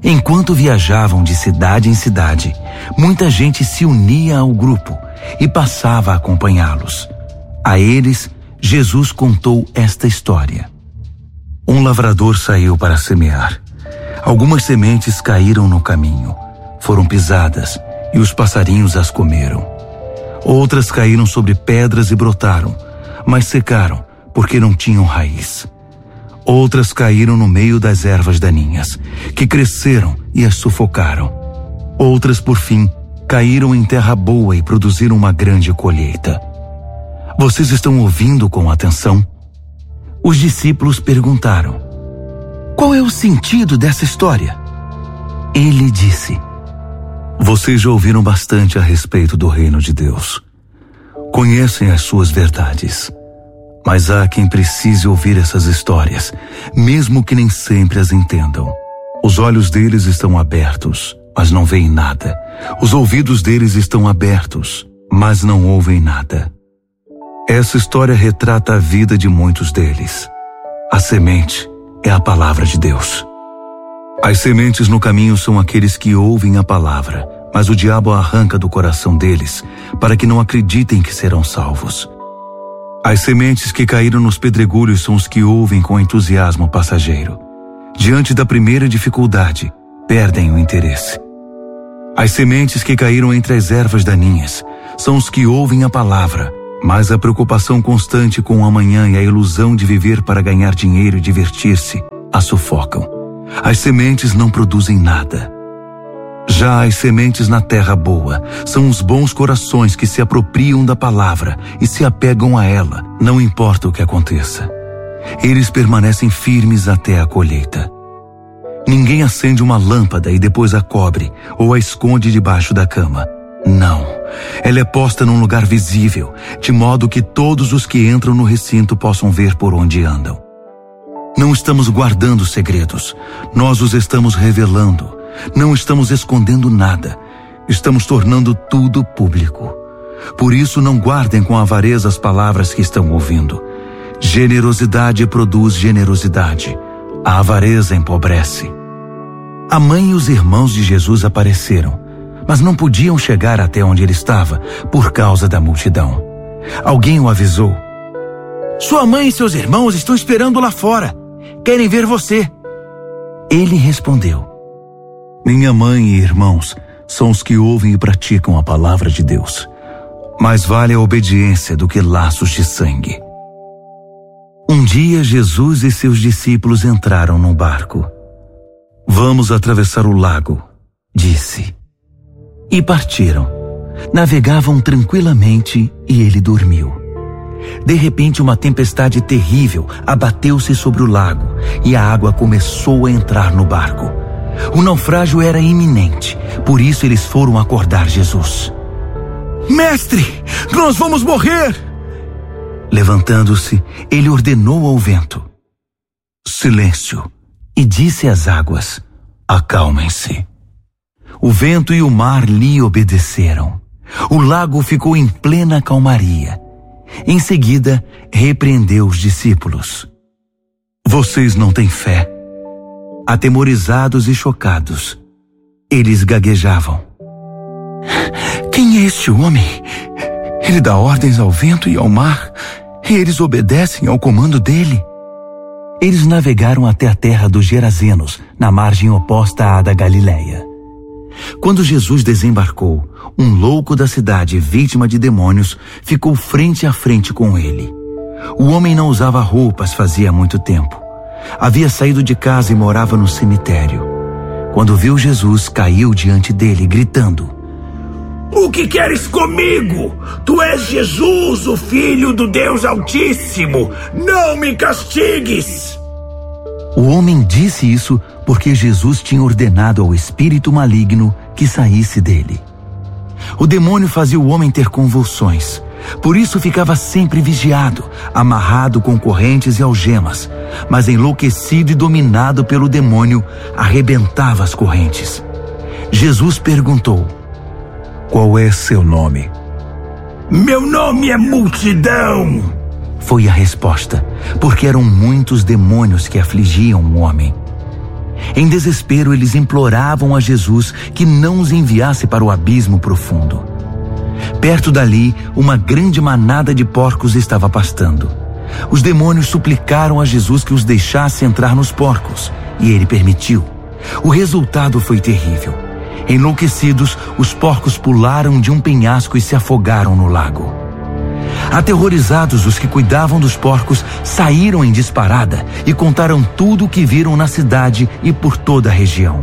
Enquanto viajavam de cidade em cidade, muita gente se unia ao grupo e passava a acompanhá-los. A eles, Jesus contou esta história. Um lavrador saiu para semear. Algumas sementes caíram no caminho, foram pisadas e os passarinhos as comeram. Outras caíram sobre pedras e brotaram, mas secaram porque não tinham raiz. Outras caíram no meio das ervas daninhas, que cresceram e as sufocaram. Outras, por fim, caíram em terra boa e produziram uma grande colheita. Vocês estão ouvindo com atenção? Os discípulos perguntaram: qual é o sentido dessa história? Ele disse: vocês já ouviram bastante a respeito do reino de Deus. Conhecem as suas verdades. Mas há quem precise ouvir essas histórias, mesmo que nem sempre as entendam. Os olhos deles estão abertos, mas não veem nada. Os ouvidos deles estão abertos, mas não ouvem nada. Essa história retrata a vida de muitos deles. A semente é a palavra de Deus. As sementes no caminho são aqueles que ouvem a palavra, mas o diabo a arranca do coração deles, para que não acreditem que serão salvos. As sementes que caíram nos pedregulhos são os que ouvem com entusiasmo passageiro. Diante da primeira dificuldade, perdem o interesse. As sementes que caíram entre as ervas daninhas são os que ouvem a palavra, mas a preocupação constante com o amanhã e a ilusão de viver para ganhar dinheiro e divertir-se a sufocam. As sementes não produzem nada. Já as sementes na terra boa são os bons corações que se apropriam da palavra e se apegam a ela, não importa o que aconteça. Eles permanecem firmes até a colheita. Ninguém acende uma lâmpada e depois a cobre ou a esconde debaixo da cama. Não, ela é posta num lugar visível, de modo que todos os que entram no recinto possam ver por onde andam. Não estamos guardando segredos, nós os estamos revelando. Não estamos escondendo nada, estamos tornando tudo público. Por isso não guardem com avareza as palavras que estão ouvindo. Generosidade produz generosidade, a avareza empobrece. A mãe e os irmãos de Jesus apareceram, mas não podiam chegar até onde ele estava por causa da multidão. Alguém o avisou: sua mãe e seus irmãos estão esperando lá fora, querem ver você. Ele respondeu: minha mãe e irmãos são os que ouvem e praticam a palavra de Deus. Mais vale a obediência do que laços de sangue. Um dia Jesus e seus discípulos entraram num barco. Vamos atravessar o lago, disse. E partiram. Navegavam tranquilamente e ele dormiu. De repente uma tempestade terrível abateu-se sobre o lago e a água começou a entrar no barco. O naufrágio era iminente, por isso eles foram acordar Jesus. Mestre, nós vamos morrer! Levantando-se, ele ordenou ao vento: silêncio, e disse às águas: acalmem-se. O vento e o mar lhe obedeceram. O lago ficou em plena calmaria. Em seguida, repreendeu os discípulos: vocês não têm fé. Atemorizados e chocados, eles gaguejavam: quem é este homem? Ele dá ordens ao vento e ao mar, e eles obedecem ao comando dele. Eles navegaram até a terra dos Gerazenos, na margem oposta à da Galileia. Quando Jesus desembarcou, um louco da cidade, vítima de demônios, ficou frente a frente com ele. O homem não usava roupas fazia muito tempo. Havia saído de casa e morava no cemitério. Quando viu Jesus, caiu diante dele, gritando: o que queres comigo? Tu és Jesus, o Filho do Deus Altíssimo. Não me castigues! O homem disse isso porque Jesus tinha ordenado ao espírito maligno que saísse dele. O demônio fazia o homem ter convulsões. Por isso ficava sempre vigiado, amarrado com correntes e algemas, mas enlouquecido e dominado pelo demônio, arrebentava as correntes. Jesus perguntou: qual é seu nome? Meu nome é Multidão, foi a resposta, porque eram muitos demônios que afligiam o homem. Em desespero, eles imploravam a Jesus que não os enviasse para o abismo profundo. Perto dali, uma grande manada de porcos estava pastando. Os demônios suplicaram a Jesus que os deixasse entrar nos porcos, e ele permitiu. O resultado foi terrível. Enlouquecidos, os porcos pularam de um penhasco e se afogaram no lago. Aterrorizados, os que cuidavam dos porcos saíram em disparada e contaram tudo o que viram na cidade e por toda a região.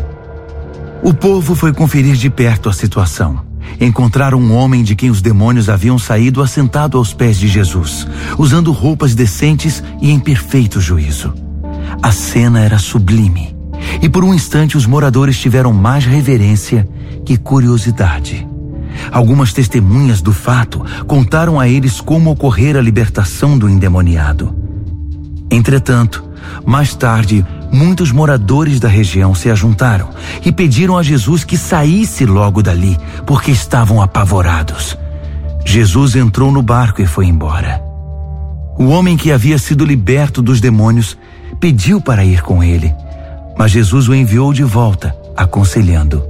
O povo foi conferir de perto a situação. Encontraram um homem de quem os demônios haviam saído assentado aos pés de Jesus, usando roupas decentes e em perfeito juízo. A cena era sublime, e por um instante os moradores tiveram mais reverência que curiosidade. Algumas testemunhas do fato contaram a eles como ocorrera a libertação do endemoniado. Entretanto, mais tarde, muitos moradores da região se ajuntaram e pediram a Jesus que saísse logo dali, porque estavam apavorados. Jesus entrou no barco e foi embora. O homem que havia sido liberto dos demônios pediu para ir com ele, mas Jesus o enviou de volta, aconselhando: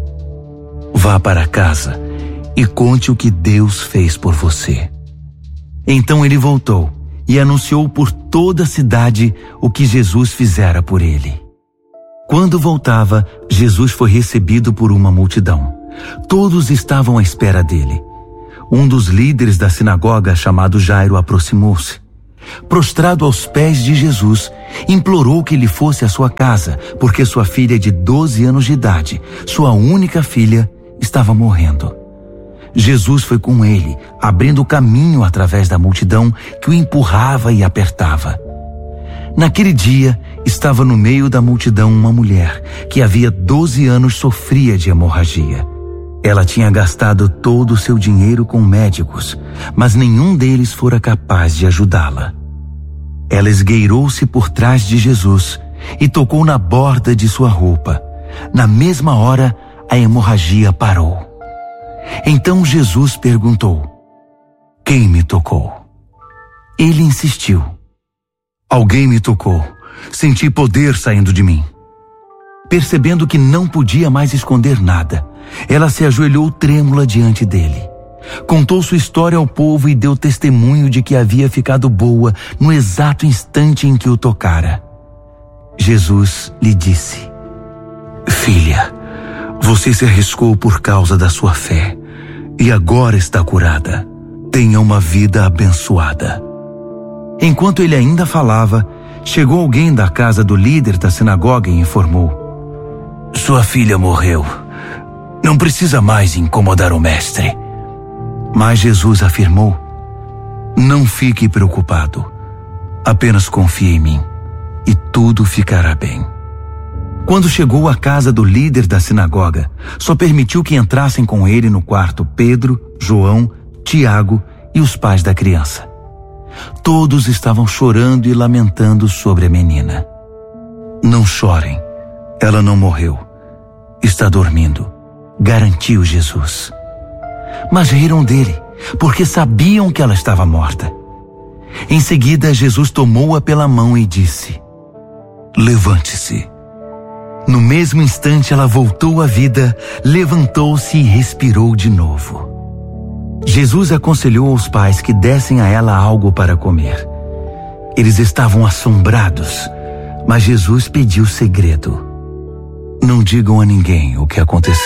vá para casa e conte o que Deus fez por você. Então ele voltou e anunciou por toda a cidade o que Jesus fizera por ele. Quando voltava, Jesus foi recebido por uma multidão. Todos estavam à espera dele. Um dos líderes da sinagoga, chamado Jairo, aproximou-se. Prostrado aos pés de Jesus, implorou que ele fosse à sua casa, porque sua filha de 12 anos de idade, sua única filha, estava morrendo. Jesus foi com ele, abrindo caminho através da multidão que o empurrava e apertava. Naquele dia, estava no meio da multidão uma mulher que havia 12 anos sofria de hemorragia. Ela tinha gastado todo o seu dinheiro com médicos, mas nenhum deles fora capaz de ajudá-la. Ela esgueirou-se por trás de Jesus e tocou na borda de sua roupa. Na mesma hora, a hemorragia parou. Então Jesus perguntou: quem me tocou? Ele insistiu: alguém me tocou. Senti poder saindo de mim. Percebendo que não podia mais esconder nada, ela se ajoelhou trêmula diante dele. Contou sua história ao povo e deu testemunho de que havia ficado boa no exato instante em que o tocara. Jesus lhe disse: filha, você se arriscou por causa da sua fé e agora está curada. Tenha uma vida abençoada. Enquanto ele ainda falava, chegou alguém da casa do líder da sinagoga e informou: sua filha morreu. Não precisa mais incomodar o mestre. Mas Jesus afirmou: não fique preocupado. Apenas confie em mim e tudo ficará bem. Quando chegou à casa do líder da sinagoga, só permitiu que entrassem com ele no quarto Pedro, João, Tiago e os pais da criança. Todos estavam chorando e lamentando sobre a menina. Não chorem, ela não morreu. Está dormindo, garantiu Jesus. Mas riram dele, porque sabiam que ela estava morta. Em seguida, Jesus tomou-a pela mão e disse: levante-se. No mesmo instante, ela voltou à vida, levantou-se e respirou de novo. Jesus aconselhou aos pais que dessem a ela algo para comer. Eles estavam assombrados, mas Jesus pediu segredo: não digam a ninguém o que aconteceu.